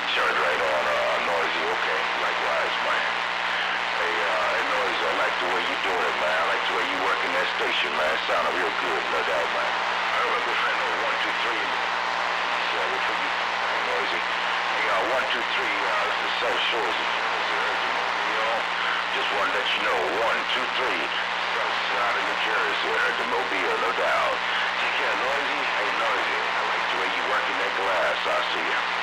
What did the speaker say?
Charge right on, Noisy. Okay, likewise, man. Hey, Noisy, I like the way you doing it, man. I like the way you working that station, man. It sounded real good, no doubt, man. I heard my good friend know 1, 2, 3. So, what for you? Hey, Noisy. Hey, 1, 2, 3, this is the South Shores of Jersey. Heard you, you know? Just want to let you know, 1, 2, 3. South side of New Jersey. Heard the Mobile, no doubt. Take care, Noisy. Hey, Noisy. I like the way you working that glass. I'll see you.